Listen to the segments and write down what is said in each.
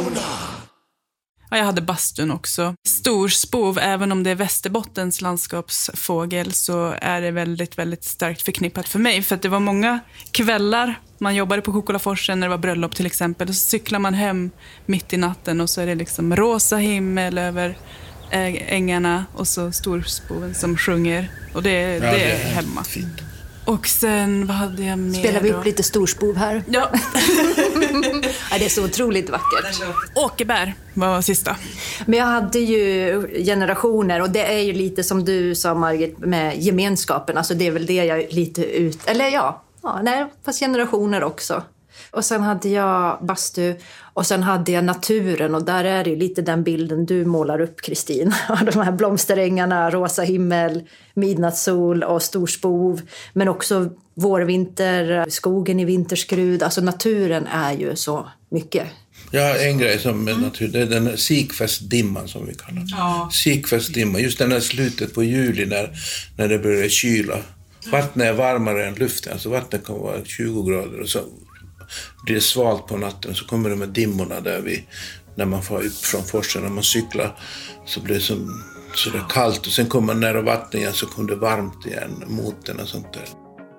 Ja, jag hade bastun också. Storspov, även om det är Västerbottens landskapsfågel, så är det väldigt, väldigt starkt förknippat för mig. För att det var många kvällar, man jobbade på Kokolaforsen när det var bröllop till exempel. Och så cyklar man hem mitt i natten och så är det liksom rosa himmel över ängarna och så storspoven som sjunger. Och det är hemma. Fint. Och sen, vad hade jag mer? Spelar vi upp lite storspov här? Ja. Ja, det är så otroligt vackert. Åkerbär var sista. Men jag hade ju generationer, och det är ju lite som du sa, Margit, med gemenskapen. Alltså det är väl det jag lite fast generationer också. Och sen hade jag bastu och sen hade jag naturen, och där är det ju lite den bilden du målar upp, Kristin. De här blomsterängarna, rosa himmel, midnattssol och storspov, men också vårvinter, skogen i vinterskrud. Alltså naturen är ju så mycket. Ja, en grej som är natur, det är den här sikfestdimman som vi kallar det. Ja. Sikfestdimman, just den här slutet på juli när det börjar kyla. Vattnet är varmare än luften, så vattnet kan vara 20 grader och så blir det svalt på natten, så kommer de här dimmorna när man får upp från forsen, när man cyklar så blir det så där kallt, och sen kommer man nära vattnet igen så kommer det varmt igen mot den och sånt där.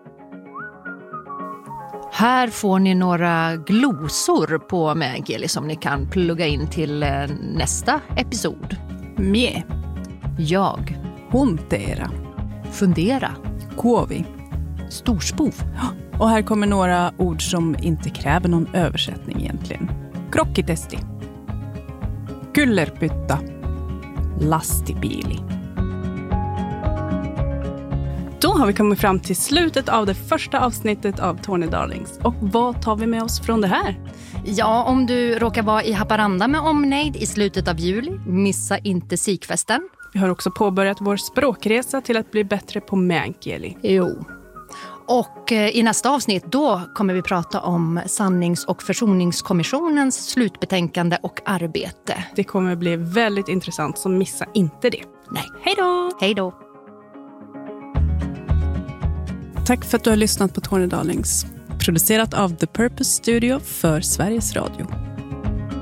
Här får ni några glosor på Meänkieli som ni kan plugga in till nästa episod. Mie. Jag. Huntera. Fundera. Kuovi. Storspov. Och här kommer några ord som inte kräver någon översättning egentligen. Krokkitesti. Kullerpytta. Lastibili. Då har vi kommit fram till slutet av det första avsnittet av Tornedalings. Och vad tar vi med oss från det här? Ja, om du råkar vara i Haparanda med omnejd i slutet av juli, missa inte sikfesten. Vi har också påbörjat vår språkresa till att bli bättre på Meänkieli. Jo. Och i nästa avsnitt då kommer vi prata om Sannings- och försoningskommissionens slutbetänkande och arbete. Det kommer bli väldigt intressant, så missa inte det. Nej. Hej då! Hej då! Tack för att du har lyssnat på Tornedalings. Producerat av The Purpose Studio för Sveriges Radio.